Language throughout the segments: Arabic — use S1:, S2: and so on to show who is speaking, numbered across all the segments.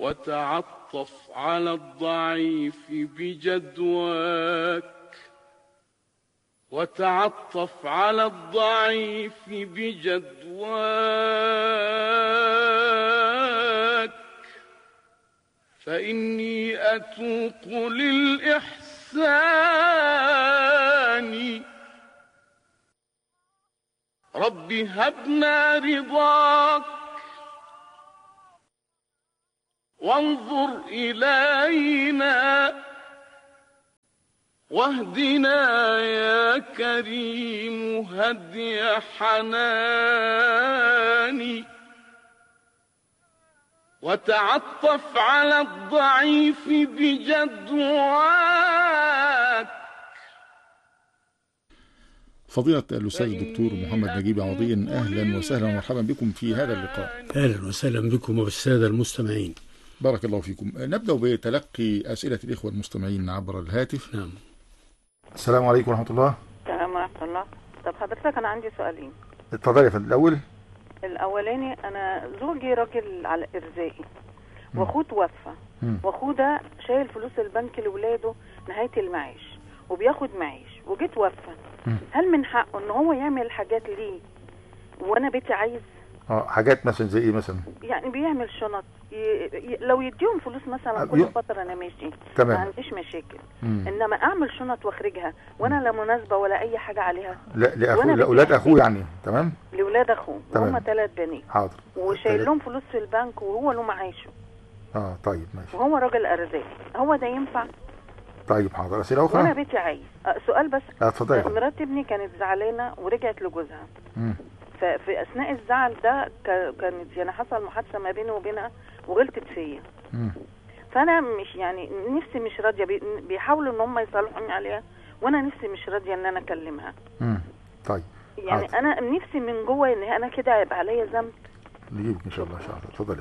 S1: وتعطف على الضعيف بجدواك، وتعطف على الضعيف بجدواك، فإني أتوق للإحسان. رب هبنا رضاك وانظر إلينا، واهدنا يا كريم هدي حناني، وتعطف على الضعيف بجدواك.
S2: فضيلة الأستاذ الدكتور محمد نجيب عوضي، أهلا وسهلا ومرحبا بكم في هذا اللقاء.
S3: أهلا وسهلا بكم وبالسادة المستمعين.
S2: بارك الله فيكم. نبدأ بتلقي أسئلة الإخوة المستمعين عبر الهاتف.
S3: نعم.
S2: السلام عليكم ورحمة الله.
S4: السلام ورحمة الله. طب حضرتك أنا عندي سؤالين.
S2: اتفضلي يا فندم.
S4: الأولاني أنا زوجي راجل على إرزاقي وأخوه توفى، وأخوه ده شايل فلوس البنك لولاده نهاية المعاش وبياخد معاش وجيت توفى، هل من حقه إن هو يعمل حاجات ليه وأنا بيتي عايز؟
S2: حاجات مثلا زي إيه مثلا؟
S4: يعني بيعمل شنط، لو يديهم فلوس مثلا كل فترة أنا ماشي
S2: تمام،
S4: ما عنديش مشاكل. إنما أعمل شنط وأخرجها وأنا لا مناسبة ولا أي حاجة عليها.
S2: لا لأولاد أخوه يعني. تمام،
S4: لأولاد أخوه هم 3 بنات.
S2: حاضر.
S4: وشايل لهم فلوس في البنك وهو له معاشه.
S2: طيب ماشي.
S4: وهو راجل أرزاق، هو ده ينفع؟
S2: طيب حاضر. أسئلة أخرى؟
S4: وأنا بيتي عايز سؤال بس.
S2: اتفضلي.
S4: مرات ابني كانت زعلانة ورجعت لجوزها. ففي أثناء الزعل ده كانت يعني حصل محادثة ما بيني وبينها وغلطت فيا. فأنا مش يعني نفسي مش راضية، بيحاولوا إن هم يصالحوني عليها وأنا نفسي مش راضية إن أنا أكلمها.
S2: طيب
S4: يعني حاضر. أنا نفسي من جوه إن أنا كده هيبقى عليا ذنب.
S2: نجيبك إن شاء الله. اتفضلي.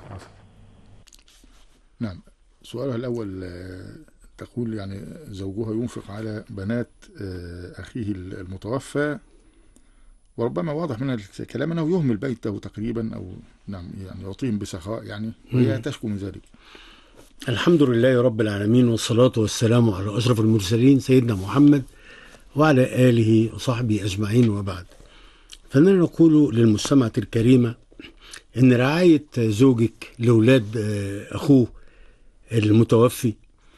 S2: نعم. سؤالها الأول تقول يعني زوجها ينفق على بنات أخيه المتوفى، وربما واضح من الكلام أنه يهمل بيته تقريبا، أو نعم يعني يعطيهم بسخاء يعني، وهي تشكو من ذلك.
S3: الحمد لله رب العالمين، والصلاة والسلام على أشرف المرسلين سيدنا محمد وعلى آله وصحبه أجمعين، وبعد. فأنا نقول للمستمعة الكريمة إن رعاية زوجك لأولاد أخوه المتوفي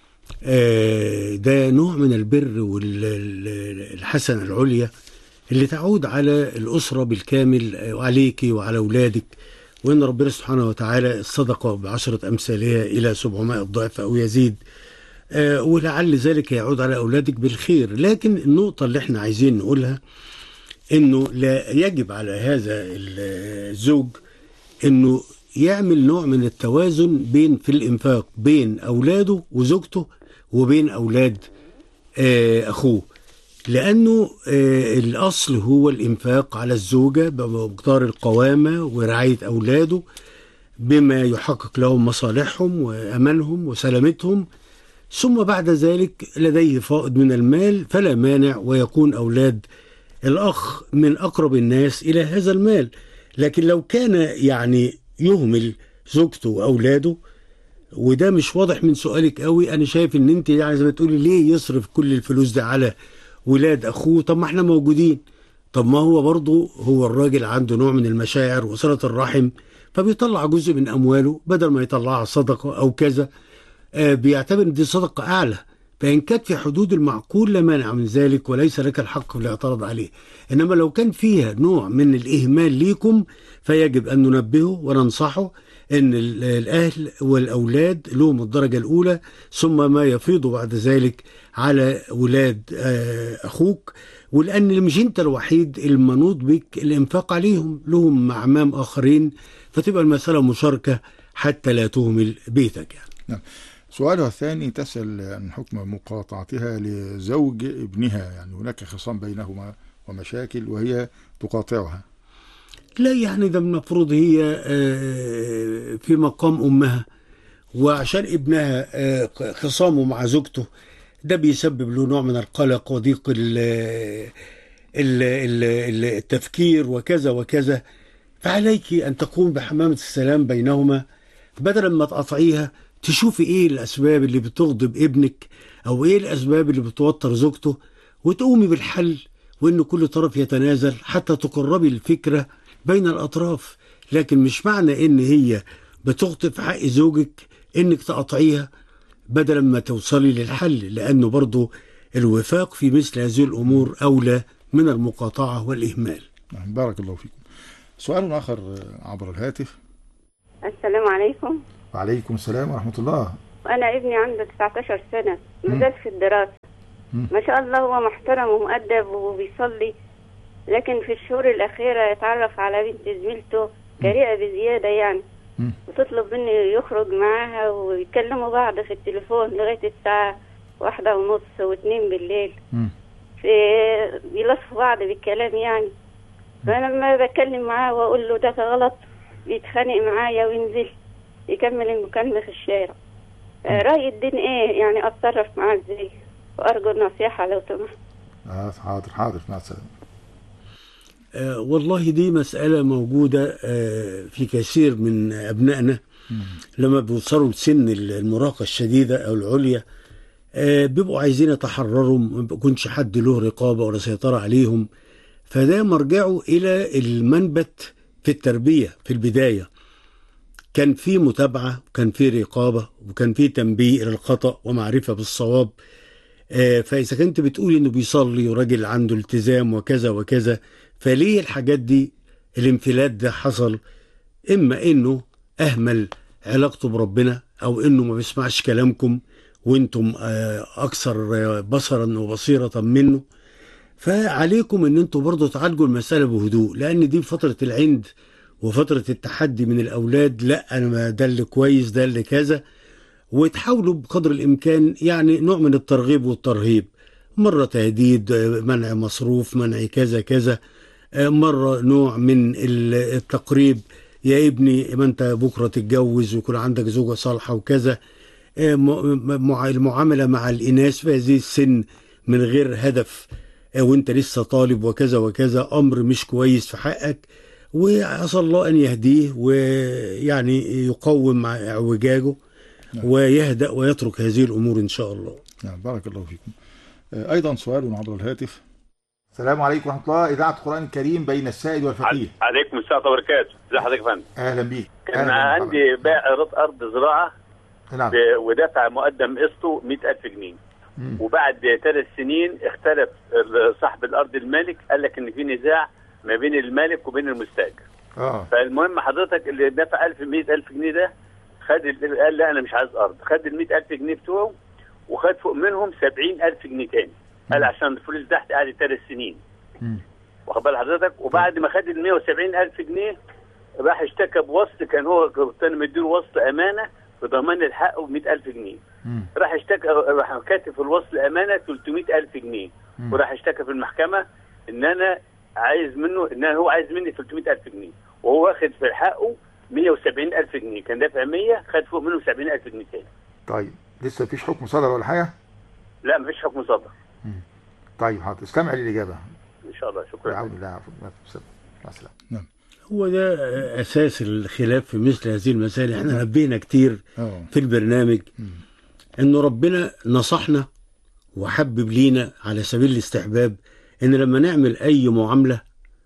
S3: ده نوع من البر والحسنة العليا اللي تعود على الأسرة بالكامل وعليك وعلى أولادك، وإن ربنا سبحانه وتعالى الصدقة ب10 أمثالها إلى 700 ضعف أو يزيد، ولعل ذلك يعود على أولادك بالخير. لكن النقطة اللي احنا عايزين نقولها إنه لا يجب على هذا الزوج إنه يعمل نوع من التوازن في الإنفاق بين أولاده وزوجته وبين أولاد أخوه، لأنه الأصل هو الإنفاق على الزوجة بمقدار القوامة ورعاية أولاده بما يحقق لهم مصالحهم وأمانهم وسلامتهم، ثم بعد ذلك لديه فائض من المال فلا مانع ويكون أولاد الأخ من أقرب الناس إلى هذا المال. لكن لو كان يعني يهمل زوجته وأولاده، وده مش واضح من سؤالك قوي، أنا شايف إن أنت يعني زي ما تقولي ليه يصرف كل الفلوس ده على ولاد أخوه؟ طب ما احنا موجودين. طب ما هو برضه هو الراجل عنده نوع من المشاعر وصلة الرحم، فبيطلع جزء من أمواله بدل ما يطلعها صدقة أو كذا، بيعتبر ان دي صدقة أعلى. فإن كانت في حدود المعقول لا مانع من ذلك وليس لك الحق في الاعتراض عليه. إنما لو كان فيها نوع من الإهمال ليكم فيجب أن ننبهه وننصحه إن الأهل والأولاد لهم الدرجة الأولى، ثم ما يفيض بعد ذلك على ولاد أخوك، ولأن مش أنت الوحيد المنوط بك الإنفاق عليهم، لهم أعمام آخرين، فتبقى المسألة مشاركة حتى لا تهمل بيتك يعني.
S2: نعم. سؤالها الثاني تسأل عن حكم مقاطعتها لزوج ابنها، يعني هناك خصام بينهما ومشاكل وهي تقاطعها.
S3: لا يعني ده المفروض هي في مقام أمها، وعشان ابنها خصامه مع زوجته ده بيسبب له نوع من القلق وضيق التفكير وكذا وكذا، فعليك أن تقوم بحمامة السلام بينهما بدل ما تقاطعيها تشوفي ايه الاسباب اللي بتغضب ابنك او ايه الاسباب اللي بتوتر زوجته وتقومي بالحل، وان كل طرف يتنازل حتى تقربي الفكرة بين الاطراف. لكن مش معنى ان هي بتخطئ في حق زوجك انك تقاطعيها بدل ما توصلي للحل، لانه برضو الوفاق في مثل هذه الامور اولى من المقاطعة والاهمال.
S2: بارك الله فيكم. سؤال آخر عبر الهاتف.
S5: السلام عليكم.
S2: وعليكم السلام ورحمة الله.
S5: أنا ابني عنده 19 سنة مازال في الدراسة. ما شاء الله هو محترم ومؤدب وبيصلي، لكن في الشهور الأخيرة يتعرف على بنت زميلته جريئة بزيادة يعني، وتطلب منه يخرج معاها ويكلموا بعض في التليفون لغاية الساعة 1:30 و2 بالليل. بيلصفوا بعض بالكلام يعني. فأنا لما بتكلم معاه وأقول له ده غلط بيتخانق معايا وينزل يكمل المكالمة في الشارع. رأي الدين إيه يعني؟ أتصرف معاه إزاي؟ وأرجو النصيحة لو سمحت.
S2: حاضر مع السلامة.
S3: والله دي مسألة موجودة في كثير من أبنائنا لما بيوصلوا لسن المراهقة الشديدة أو العليا، بيبقوا عايزين يتحرروا، ما بيكونش حد له رقابة ولا سيطرة عليهم. فده مرجعه إلى المنبت في التربية. في البداية كان في متابعة، وكان في رقابة، وكان في تنبيه إلى الخطأ ومعرفة بالصواب. فإذا كنت بتقولي إنه بيصلي وراجل عنده التزام وكذا وكذا، فليه الحاجات دي الانفلات ده حصل؟ إما إنه أهمل علاقته بربنا، أو إنه ما بيسمعش كلامكم وإنتم أكثر بصرا وبصيرة منه. فعليكم إن أنتم برضو تعالجوا المسألة بهدوء، لأن دي فترة العند وفترة التحدي من الأولاد. لا أنا ده اللي كويس، ده اللي كذا، وتحاولوا بقدر الإمكان يعني نوع من الترغيب والترهيب. مرة تهديد، منع مصروف، منع كذا كذا، مرة نوع من التقريب، يا ابني ما أنت بكرة تتجوز ويكون عندك زوجة صالحة وكذا. المعاملة مع الإناث في هذه السن من غير هدف وانت لسه طالب وكذا وكذا، أمر مش كويس في حقك، وعسى الله أن يهديه ويعني يقوم مع اعوجاجه ويهدأ ويترك هذه الأمور إن شاء الله.
S2: بارك الله فيكم. أيضا سؤال عبر الهاتف. السلام عليكم ورحمة الله. إذاعة القرآن الكريم بين السائل والفقيه.
S6: عليكم السلام وبركاته. ازي حضرتك يا فندم؟
S2: أهلا بيك.
S6: كان عندي بيع أرض زراعة.
S2: نعم.
S6: ودفع مقدم قسطه 100,000 جنيه. وبعد 3 سنين اختلف صاحب الأرض المالك، قال لك إن في نزاع ما بين المالك وبين المستأجر. فالمهم حضرتك اللي دفع 100,000 جنيه ده قال لا أنا مش عايز أرض، خد ال 100,000 جنيه بتوعه وخد فوق منهم 70,000 جنيه تاني. قال عشان الفلوس تحت قعدت 3 سنين. واخد بال حضرتك؟ وبعد ما خد ال 170,000 جنيه راح اشتكى بوسط، كان هو كان مديله وسط أمانة بضمان الحق ب 100,000 جنيه. راح اشتكى، راح كاتب في الوصل أمانة 300,000 جنيه. وراح اشتكى في المحكمة إن أنا عايز منه، إن هو عايز مني 300,000 جنيه وهو واخد في حقه 170,000 جنيه، كان دافع 100 خد فوق منه 70,000 جنيه تاني.
S2: طيب لسه مفيش حكم صدر ولا حاجة؟
S6: لا مفيش حكم صدر.
S2: طيب حاضر، استمع للإجابة
S6: إن شاء الله. شكرا.
S2: العون لله. مع السلامة. نعم.
S3: هو ده أساس الخلاف في مثل هذه المسائل. احنا نبهنا كتير في البرنامج إنه ربنا نصحنا وحبب لينا على سبيل الاستحباب إن لما نعمل أي معاملة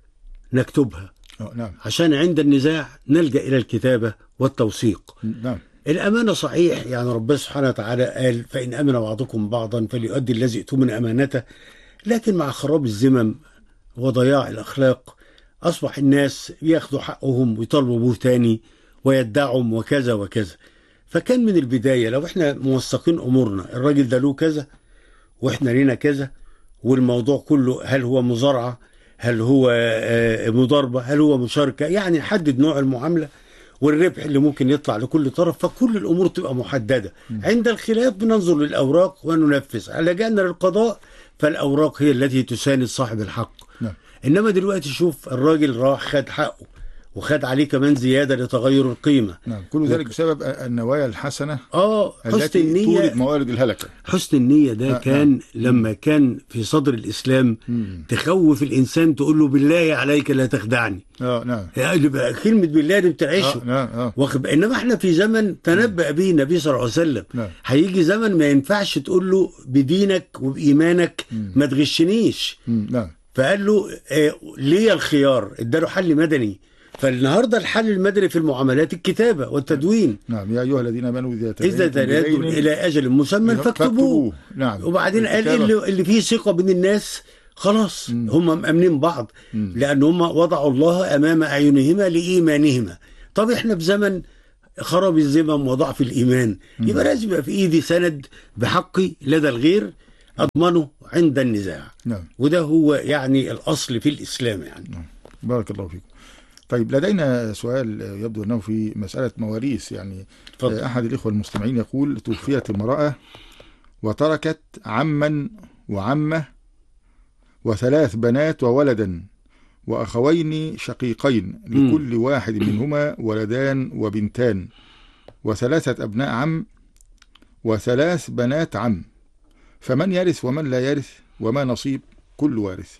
S3: نكتبها.
S2: نعم.
S3: عشان عند النزاع نلجأ إلى الكتابة والتوثيق.
S2: نعم.
S3: الأمانة صحيح، يعني ربنا سبحانه وتعالى قال فإن أمن بعضكم بعضا فليؤدي الذي ائتمن أمانته. لكن مع خراب الذمم وضياع الأخلاق أصبح الناس ياخدوا حقهم ويطالبوا به تاني ويدعهم وكذا وكذا. فكان من البداية لو احنا موثقين أمورنا، الراجل ده له كذا واحنا لينا كذا، والموضوع كله هل هو مزارعة، هل هو مضاربة، هل هو مشاركة، يعني نحدد نوع المعاملة والربح اللي ممكن يطلع لكل طرف، فكل الأمور تبقى محددة. عند الخلاف بننظر للأوراق وننفذ. لجأنا للقضاء فالأوراق هي التي تساند صاحب الحق. إنما دلوقتي شوف الراجل راح خد حقه وخد عليه كمان زيادة لتغير القيمة.
S2: نعم. كل ذلك بسبب النوايا الحسنة
S3: حسن
S2: التي
S3: النية
S2: تولد موارد الهلكة.
S3: حسن النية ده كان لما كان في صدر الإسلام تخوف الإنسان تقول له بالله عليك لا تخدعني.
S2: نعم.
S3: يعني كلمة بالله دي بتعيشه. إنما احنا في زمن تنبأ به النبي صلى الله عليه وسلم. هيجي زمن ما ينفعش تقول له بدينك وبإيمانك ما تغشنيش. فقال له ليه الخيار، اداله حل مدني. فالنهارده الحل المدني في المعاملات الكتابة والتدوين.
S2: نعم. يا أيها الذين آمنوا
S3: إذا تنادوا إلى أجل مسمى فاكتبوه.
S2: نعم.
S3: وبعدين قال اللي فيه ثقة بين الناس خلاص هم مأمنين بعض، لأن هم وضعوا الله أمام أعينهما لإيمانهما. طب إحنا في زمن خراب الذمم وضعف الإيمان، يبقى لازم يبقى في إيدي سند بحقي لدى الغير أضمنه عند النزاع.
S2: نعم.
S3: وده هو يعني الأصل في الإسلام يعني.
S2: بارك الله فيكم. طيب لدينا سؤال يبدو أنه في مسألة مواريث يعني. فضل. أحد الإخوة المستمعين يقول: توفيت امرأة وتركت عما وعمة وثلاث بنات وولدا وأخوين شقيقين لكل واحد منهما ولدان وبنتان وثلاثة أبناء عم وثلاث بنات عم، فمن يرث ومن لا يرث وما نصيب كل وارث؟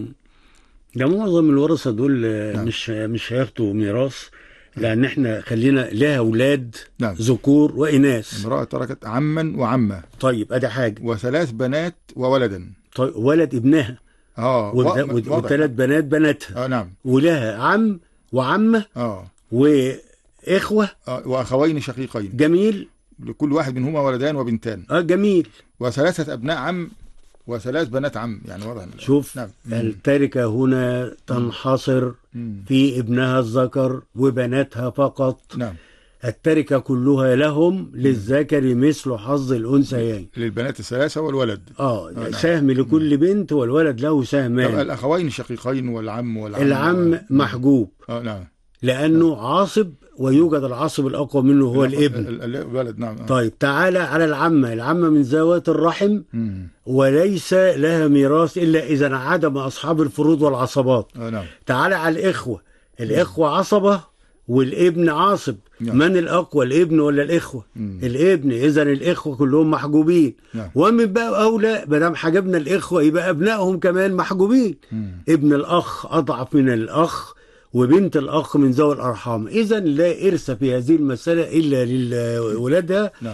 S3: ده معظم الورثة دول مش هياخدوا ميراث، لأن احنا خلينا لها أولاد ذكور وإناث.
S2: امرأة تركت عما وعمة.
S3: طيب أدي حاجة.
S2: وثلاث بنات وولدا.
S3: طيب ولد ابنها. وثلاث بنات بناتها.
S2: نعم.
S3: ولها عم وعمة. وإخوة.
S2: وأخوين شقيقين.
S3: جميل.
S2: لكل واحد منهما ولدان وبنتان.
S3: جميل.
S2: وثلاثة أبناء عم وثلاث بنات عم، يعني واضح.
S3: شوف. نعم. التركة هنا تنحصر في ابنها الذكر وبناتها فقط.
S2: نعم.
S3: التركة كلها لهم للذكر مثل حظ الأنثيين.
S2: للبنات الثلاثة والولد.
S3: نعم. سهم لكل بنت والولد له سهمان.
S2: الأخوين شقيقين والعم
S3: العم محجوب.
S2: نعم.
S3: لأنه عاصب، ويوجد العاصب الأقوى منه هو الابن.
S2: الولد. نعم.
S3: طيب تعالى على العمة من ذوات الرحم وليس لها ميراث إلا إذا انعدم أصحاب الفروض والعصبات.
S2: نعم.
S3: تعالى على الإخوة عصبة والابن عاصب.
S2: نعم.
S3: من الأقوى، الابن ولا الإخوة؟ الابن. إذن الإخوة كلهم محجوبين.
S2: نعم.
S3: ومن بقى أولى بدام حجبنا الإخوة يبقى أبنائهم كمان محجوبين. ابن الأخ أضعف من الأخ وبنت الأخ من ذوي الأرحام. إذن لا إرث في هذه المسألة إلا لولادها.
S2: نعم.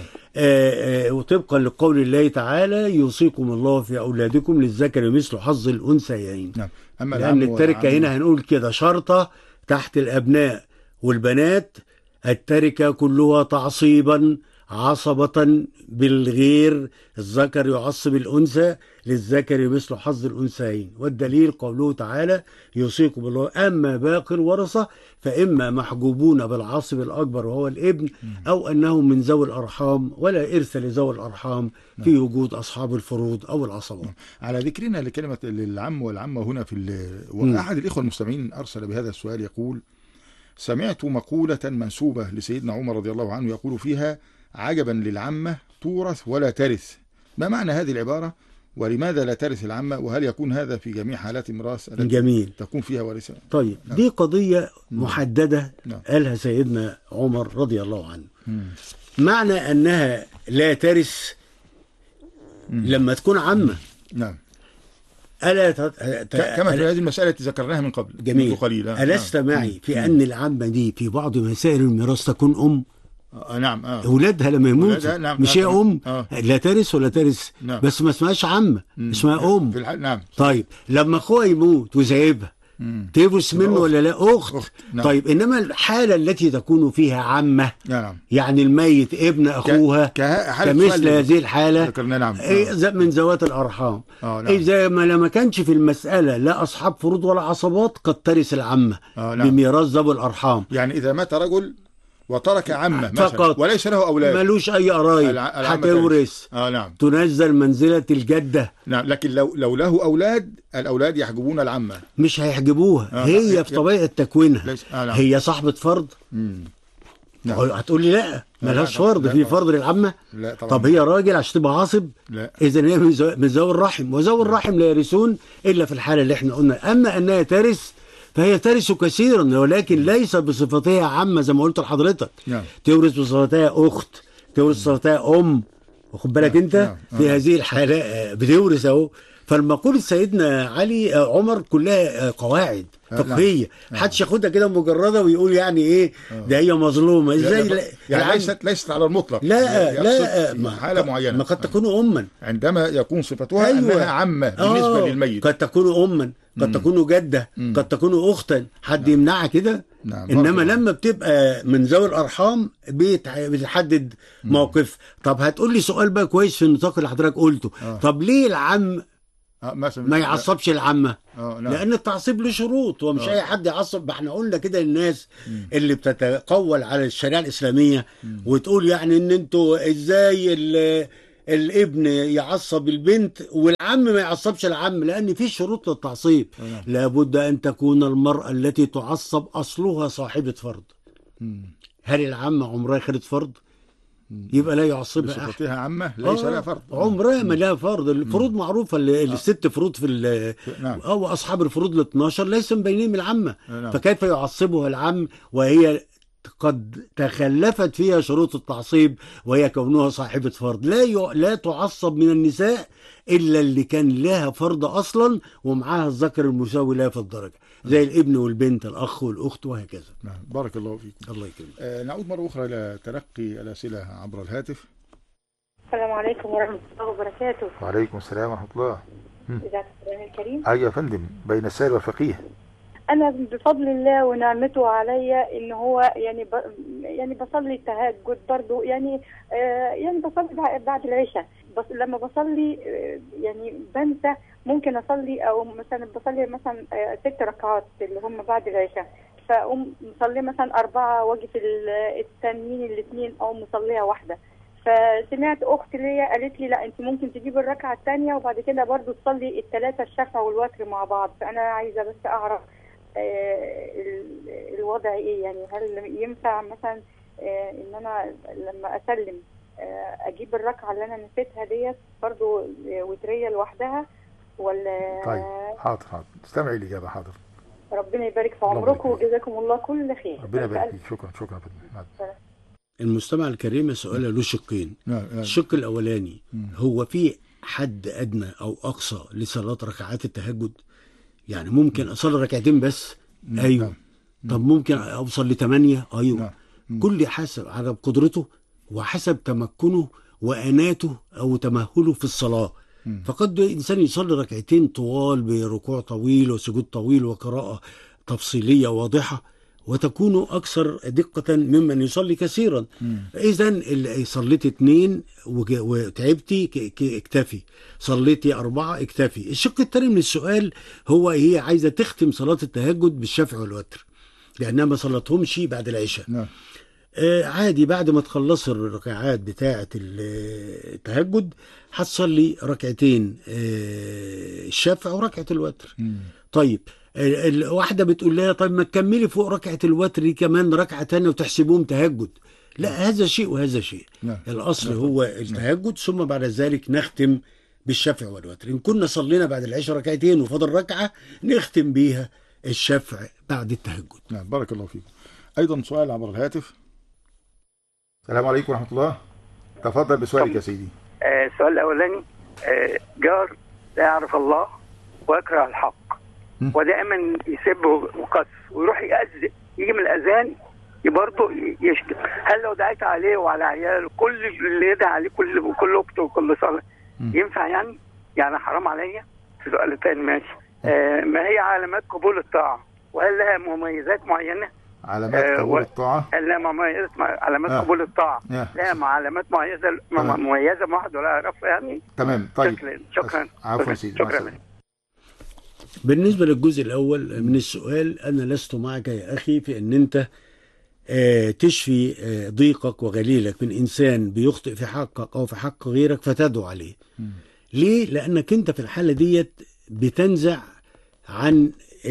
S3: وطبقا لقول الله تعالى: يوصيكم الله في أولادكم للذكر مثل حظ الأنثيين.
S2: نعم.
S3: أما لأن التركة هنا هنقول كده شرطة تحت الأبناء والبنات: التركة كلها تعصيبا عصبة بالغير، الذكر يعصب الأنثى للذكر مثل حظ الأنثيين. والدليل قوله تعالى: يوصيكم الله. أما باقي الورثة فإما محجوبون بالعاصب الأكبر وهو الابن، أو أنهم من ذوي الأرحام ولا إرث لذوي الأرحام في وجود أصحاب الفروض أو العصبات.
S2: على ذكرنا لكلمة العم والعمة هنا وأحد الإخوة المستمعين أرسل بهذا السؤال يقول: سمعت مقولة منسوبة لسيدنا عمر رضي الله عنه يقول فيها: عجبا للعمة تورث ولا ترث. ما معنى هذه العبارة؟ ولماذا لا ترث العمة؟ وهل يكون هذا في جميع حالات الميراث التي تكون فيها وارثة؟
S3: طيب. نعم. دي قضية محددة. نعم. قالها سيدنا عمر رضي الله عنه. معنى أنها لا ترث لما تكون عمة.
S2: نعم.
S3: كما
S2: في هذه المسألة ذكرناها من قبل.
S3: جميل.
S2: قليل.
S3: ألست معي في أن العمة دي في بعض مسائل الميراث تكون أم؟
S2: نعم.
S3: أولادها لما يموتوا.
S2: نعم.
S3: مش هي أم؟ لا ترث ولا ترث.
S2: نعم.
S3: بس ما اسمهاش عمة، اسمها أم.
S2: نعم.
S3: طيب لما أخوها يموت وسايبها تورث منه ولا لا؟ أخت.
S2: نعم.
S3: طيب إنما الحالة التي تكون فيها عمة،
S2: نعم.
S3: يعني الميت ابن أخوها كمثل هذه الحالة.
S2: نعم.
S3: من ذوات الأرحام.
S2: نعم.
S3: إذا ما كانش في المسألة لا أصحاب فروض ولا عصبات قد ترث العمة.
S2: نعم.
S3: بميراث ذوي الأرحام.
S2: يعني إذا مات رجل وترك عمه فقط وليس له أولاد،
S3: ملوش أي قرايب، هتورث.
S2: نعم.
S3: تنزل منزلة الجدة.
S2: نعم. لكن لو له أولاد، الأولاد يحجبون العمة.
S3: مش هيحجبوها. هي في طبيعة تكوينها.
S2: نعم.
S3: هي صاحبة فرض.
S2: نعم.
S3: هتقول لي لا ملهاش فرض. في فرض للعمة؟
S2: لا طبعا.
S3: طب هي راجل عشان تبقى عاصب؟
S2: لا.
S3: إذن هي من ذوي الرحم، وذوي الرحم لا يرثون إلا في الحالة اللي احنا قلنا. أما أنها ترث فهي ترث كثيرا ولكن ليس بصفتها عامة زي ما قلت لحضرتك. تورث بصفتها أخت، تورث بصفتها أم، واخد بالك أنت؟ في هذه الحالة بتورث أهو. فالمقولة سيدنا علي عمر كلها قواعد فقهية، محدش ياخدها كده مجردة ويقول يعني ايه ده هي مظلومة ازاي.
S2: يعني ليست على المطلق،
S3: لا
S2: حالة معينة.
S3: ما قد تكون أما
S2: عندما يكون صفتها أنها عامة بالنسبة للميت.
S3: قد تكون أما، قد تكون جدة، قد تكون أختا، حد يمنعها كده؟ إنما لما بتبقى من ذوي الأرحام بتحدد موقف. طب هتقول لي سؤال بقى كويس في النطاق اللي حضرتك قلته. طب ليه العم ما يعصبش العامة؟ لأن التعصيب له شروط، ومش أي حد يعصب. احنا قلنا كده للناس اللي بتتقول على الشريعة الإسلامية وتقول يعني إن أنتوا إزاي الابن يعصب البنت والعم ما يعصبش العم، لأن في شروط للتعصيب. لابد أن تكون المرأة التي تعصب أصلها صاحبة فرض. هل العم عمرها خدت فرض؟ يبقى لا يعصبها أحد.
S2: بصفتها عامة ليس لها فرض،
S3: عمرها ما لها فرض. الفروض معروفة، الست فروض في أو أصحاب الفروض ال12 ليس من بينهم العامة. فكيف يعصبها العم وهي قد تخلفت فيها شروط التعصيب وهي كونها صاحبة فرض؟ لا تعصب من النساء إلا اللي كان لها فرض أصلا ومعاها الذكر المساوي لها في الدرجة، زي الابن والبنت، الأخ والأخت وهكذا.
S2: بارك الله فيكم.
S3: الله يكرمك.
S2: نعود مرة أخرى إلى تلقي الأسئلة عبر الهاتف.
S7: السلام عليكم ورحمة الله وبركاته.
S2: وعليكم السلام ورحمة الله.
S7: إذاعة القرآن الكريم.
S2: أيوة يا فندم، بين السائل والفقيه.
S7: أنا بفضل الله ونعمته عليا إن هو يعني بصلي التهجد برضو، يعني بصلي بعد العشاء. بس لما بصلي يعني بنسى، ممكن أصلي أو مثلا بصلي مثلا 6 ركعات اللي هم بعد العشاء، فأقوم مصلي مثلا 4 واجي في التانيين الاثنين أو مصليها واحدة. فسمعت أخت ليا قالت لي لا أنت ممكن تجيب الركعة الثانية وبعد كده برضو تصلي ال3 الشفع والوتر مع بعض. فأنا عايزة بس أعرف الوضع ايه، يعني هل ينفع مثلا ان انا لما اسلم اجيب الركعه اللي انا نسيتها ديت برضو وتريه لوحدها ولا؟
S2: طيب حاضر استمعي الاجابه. حاضر.
S7: ربنا يبارك في عمركم وجزاكم الله كل خير.
S2: ربنا يبارك فيك. شكرا.
S3: المستمع الكريم سؤاله له شقين. الشق الاولاني هو في حد ادنى او اقصى لصلاه ركعات التهجد؟ يعني ممكن أصلي ركعتين بس؟ أيوه. طب ممكن أوصل ل8؟ أيوه. كل حسب على قدرته وحسب تمكنه وأناته أو تمهله في الصلاة. فقد إنسان يصلي ركعتين طوال بركوع طويل وسجود طويل وقراءة تفصيلية واضحة وتكون أكثر دقة ممن يصلي كثيرا. إذن صليت 2 وتعبتي اكتفي، صليتي 4 اكتفي. الشق الثاني من السؤال هي عايزة تختم صلاة التهجد بالشفع والوتر لأنها ما صلتهمش بعد العشاء. عادي بعد ما تخلص الركعات بتاعة التهجد هتصلي ركعتين الشفع وركعة الوتر. طيب الواحدة بتقول لها طيب ما تكملي فوق ركعة الوتر دي كمان ركعة تانية وتحسبوهم تهجد. لا، هذا شيء وهذا شيء. الأصل هو التهجد، ثم بعد ذلك نختم بالشفع والوتر. إن كنا صلينا بعد العشاء ركعتين وفضل ركعة نختم بيها الشفع بعد التهجد.
S2: بارك الله فيكم. أيضا سؤال عبر الهاتف. السلام عليكم ورحمة الله. تفضل بسؤالك يا سيدي.
S8: السؤال الأولاني، جار لا يعرف الله ويكره الحق ودائما يسب وقص ويروح يأذن، يجي من الأذان برضه يشتم. هل لو دعيت عليه وعلى عياله كل اللي يدعي عليه كل وقت وكل صلاة ينفع يعني حرام عليا؟ السؤال الثاني ماشي. ما هي علامات قبول الطاعة وهل لها مميزات معينة؟
S2: علامات قبول الطاعة؟
S8: لا مميزات علامات قبول الطاعة لا علامات مميزة ما حد ولا يعرفها يعني.
S2: تمام. طيب
S8: شكرا.
S2: عفوا سيدي.
S8: شكرا.
S3: بالنسبة للجزء الأول من السؤال، أنا لست معك يا أخي في أن أنت تشفي ضيقك وغليلك من إنسان بيخطئ في حقك أو في حق غيرك فتدعو عليه. ليه؟ لأنك أنت في الحالة ديت بتنزع عن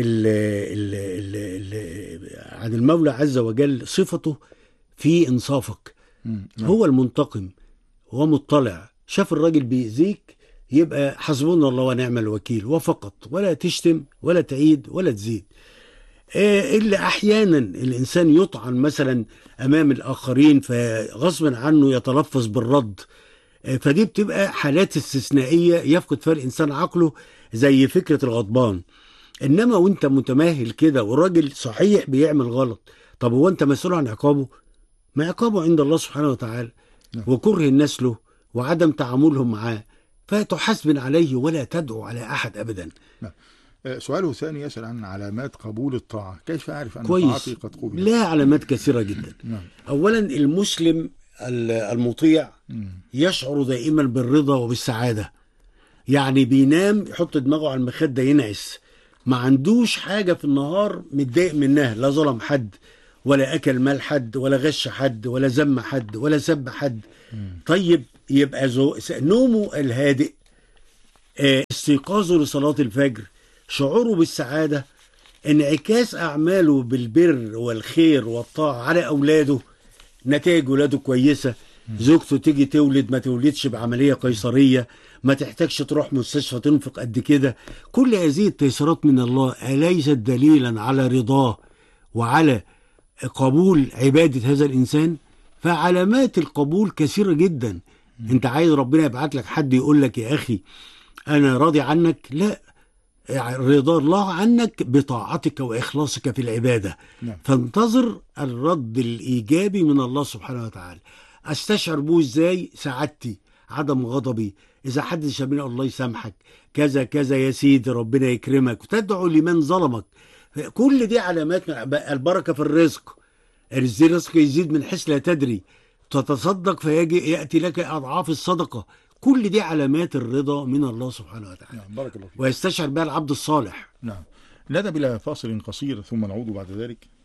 S3: عن المولى عز وجل صفته في إنصافك. هو المنتقم، هو مطلع، شاف الراجل بيأذيك يبقى حسبنا الله ونعم الوكيل وفقط، ولا تشتم ولا تعيد ولا تزيد. اللي احيانا الانسان يطعن مثلا امام الاخرين فغصبا عنه يتلفظ بالرد، فدي بتبقى حالات استثنائيه يفقد فيها الانسان عقله، زي فكره الغضبان. انما وانت متماهل كده والراجل صحيح بيعمل غلط، طب هو انت مسؤول عن عقابه؟ ما عقابه عند الله سبحانه وتعالى، وكره الناس له وعدم تعاملهم معاه، فتحاسب عليه ولا تدعو على احد ابدا.
S2: سؤاله الثاني يسأل عن علامات قبول الطاعة، كيف أعرف أن
S3: كويس.
S2: طاعتي قد قبلت؟
S3: لا، علامات كثيرة جدا. أولا المسلم المطيع يشعر دائما بالرضا وبالسعادة، يعني بينام يحط دماغه على المخدة ينعس، ما عندوش حاجة في النهار متضايق منها، لا ظلم حد ولا أكل مال حد ولا غش حد ولا ذم حد ولا سب حد. طيب يبقى نومه الهادئ، استيقاظه لصلاة الفجر، شعوره بالسعادة، انعكاس أعماله بالبر والخير والطاعة على أولاده، نتائج ولاده كويسة، زوجته تيجي تولد ما تولدش بعملية قيصرية، ما تحتاجش تروح مستشفى تنفق قد كده. كل هذه التيسيرات من الله أليست دليلا على رضاه وعلى قبول عبادة هذا الإنسان؟ فعلامات القبول كثيرة جدا. انت عايز ربنا يبعت لك حد يقول لك يا أخي أنا راضي عنك؟ لا، رضا الله عنك بطاعتك وإخلاصك في العبادة. فانتظر الرد الإيجابي من الله سبحانه وتعالى. أستشعر به إزاي؟ سعادتي، عدم غضبي، إذا حد شابني الله يسامحك، كذا كذا يا سيدي ربنا يكرمك، وتدعو لمن ظلمك. كل دي علامات من البركة في الرزق. الرزق يزيد من حيث لا تدري، تتصدق فيجي يأتي لك أضعاف الصدقة. كل دي علامات الرضا من الله سبحانه وتعالى.
S2: بارك الله فيك.
S3: ويستشعر بها العبد الصالح.
S2: نذهب إلى فاصل قصير ثم نعود بعد ذلك.